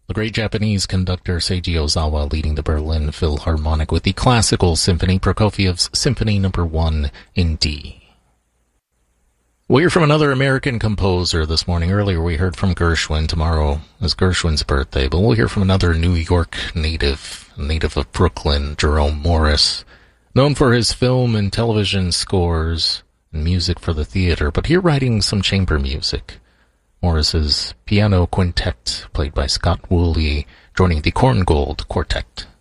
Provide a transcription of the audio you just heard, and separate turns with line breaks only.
The great Japanese conductor Seiji Ozawa leading the Berlin Philharmonic with the Classical Symphony, Prokofiev's Symphony No. 1 in D. We'll hear from another American composer this morning. Earlier we heard from Gershwin. Tomorrow is Gershwin's birthday, but we'll hear from another New York native of Brooklyn, Jerome Morris, known for his film and television scores and music for the theater, but here writing some chamber music. Morris's piano quintet, played by Scott Woolley, joining the Korngold Quartet.